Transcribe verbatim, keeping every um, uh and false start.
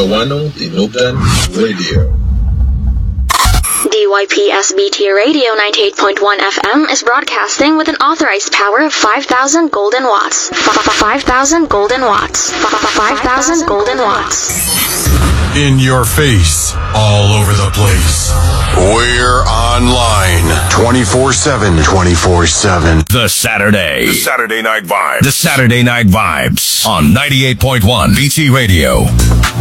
Wano-Wano Tinugtan Radio. D Y P S B T Radio ninety-eight point one F M is broadcasting with an authorized power of five thousand golden watts. five thousand golden watts. five thousand golden watts. In your face, all over the place. We're online twenty-four seven. twenty-four seven. The Saturday. The Saturday Night Vibes. The Saturday Night Vibes on ninety-eight point one B T Radio.